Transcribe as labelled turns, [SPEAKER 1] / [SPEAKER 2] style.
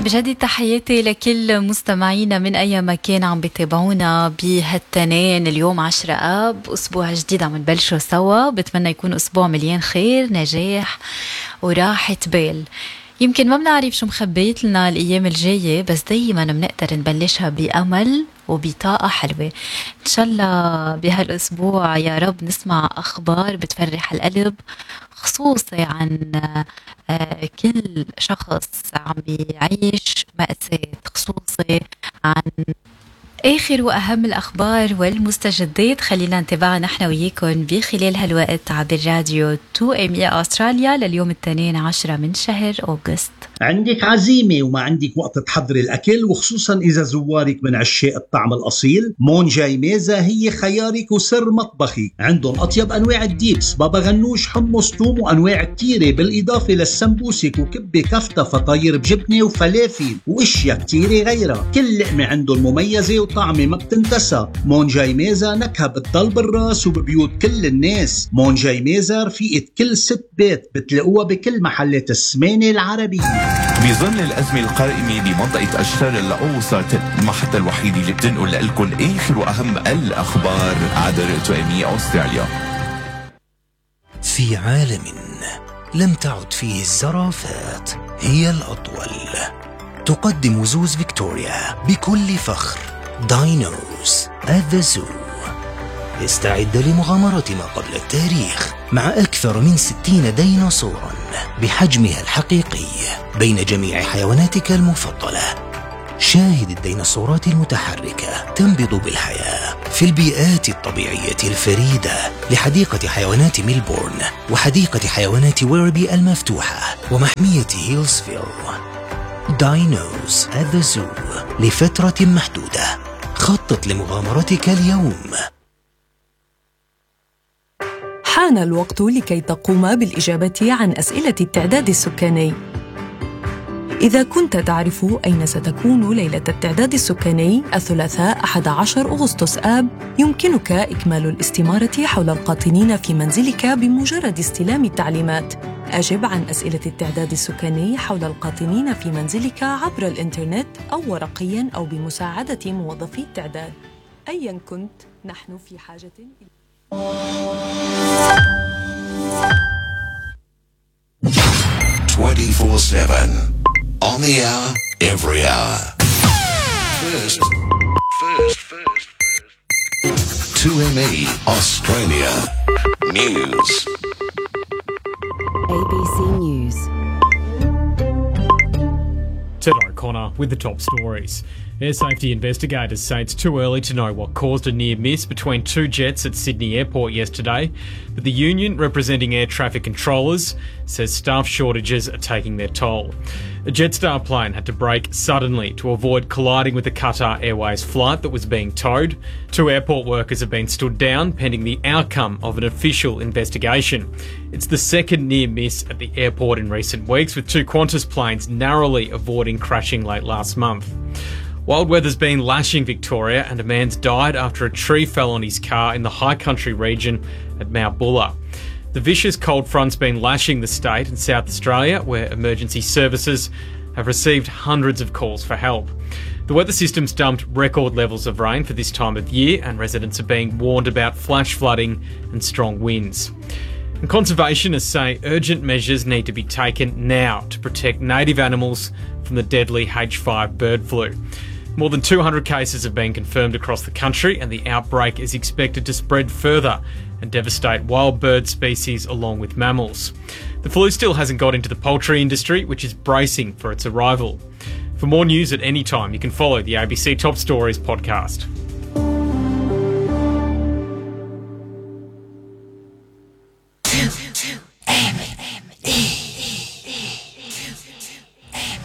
[SPEAKER 1] بجدد تحياتي لكل مستمعينا من أي مكان عم بيتابعونا بهالتنين. اليوم 10 آب، أسبوع جديد عم نبلشه سوا. بتمنى يكون أسبوع مليان خير، نجاح وراحة بال. يمكن ما بنعرف شو مخبيت لنا الأيام الجاية، بس دايما بنقدر نبلشها بأمل وبطاقة حلوة. إن شاء الله بهالأسبوع يا رب نسمع أخبار بتفرح القلب، خصوصي عن كل شخص عم بيعيش مأساة، خصوصي عن آخر وأهم الأخبار والمستجدات. خلينا نتابعها نحن وياكم بخلال هالوقت عبر راديو 2AM أستراليا لليوم 12 من شهر أغسطس.
[SPEAKER 2] عندك عزيمة وما عندك وقت تحضري الأكل، وخصوصا إذا زوارك من عشاق الطعم الأصيل، مونجاي ميزة هي خيارك وسر مطبخك. عندهم أطيب أنواع الديبس، بابا غنوش، حمص، توم، وأنواع كتيرة، بالإضافة للسمبوسك وكبة كفتة، فطاير بجبنة وفلافل وإشياء كتيرة غيرها. كل لقمة عندهم مميزة وطعمة ما بتنتسى. مونجاي ميزة نكهة بتضل بالراس وببيوت كل الناس. مونجاي ميزة رفيقة كل ست بيت، بتلاقوها بكل محلات السمانة العربية.
[SPEAKER 3] بظل الأزمة القائمة بمنطقة أشتار اللقو، صارت المحطة الوحيدة اللي بتنقل لكم آخر وأهم الأخبار عبر 2AM أستراليا.
[SPEAKER 4] في عالم لم تعد فيه الزرافات هي الأطول، تقدم زوز فيكتوريا بكل فخر داينوز at the Zoo. استعد لمغامرة ما قبل التاريخ مع أكثر من 60 ديناصورا بحجمها الحقيقي بين جميع حيواناتك المفضلة. شاهد الديناصورات المتحركة تنبض بالحياة في البيئات الطبيعية الفريدة لحديقة حيوانات ميلبورن وحديقة حيوانات ويربي المفتوحة ومحمية هيلزفيل. داينوز at the Zoo لفترة محدودة. خطط لمغامرتك اليوم.
[SPEAKER 5] حان الوقت لكي تقوم بالإجابة عن أسئلة التعداد السكاني. إذا كنت تعرف أين ستكون ليلة التعداد السكاني الثلاثاء 11 أغسطس آب، يمكنك إكمال الاستمارة حول القاطنين في منزلك بمجرد استلام التعليمات. أجب عن أسئلة التعداد السكاني حول القاطنين في منزلك عبر الإنترنت أو ورقياً أو بمساعدة موظفي التعداد. أياً كنت، نحن في حاجة إلى
[SPEAKER 6] 24/7 on the hour, every hour. First. 2ME Australia News.
[SPEAKER 7] ABC News.
[SPEAKER 8] Ted O'Connor with the top stories. Air safety investigators say it's too early to know what caused a near miss between two jets at Sydney Airport yesterday, but the union representing air traffic controllers says staff shortages are taking their toll. A Jetstar plane had to brake suddenly to avoid colliding with the Qatar Airways flight that was being towed. Two airport workers have been stood down pending the outcome of an official investigation. It's the second near miss at the airport in recent weeks, with two Qantas planes narrowly avoiding crashing late last month. Wild weather's been lashing Victoria, and a man's died after a tree fell on his car in the high country region at Mount Buller. The vicious cold front's been lashing the state and South Australia, where emergency services have received hundreds of calls for help. The weather system's dumped record levels of rain for this time of year, and residents are being warned about flash flooding and strong winds. And conservationists say urgent measures need to be taken now to protect native animals from the deadly H5 bird flu. More than 200 cases have been confirmed across the country, and the outbreak is expected to spread further and devastate wild bird species along with mammals. The flu still hasn't got into the poultry industry, which is bracing for its arrival. For more news at any time, you can follow the ABC Top Stories podcast.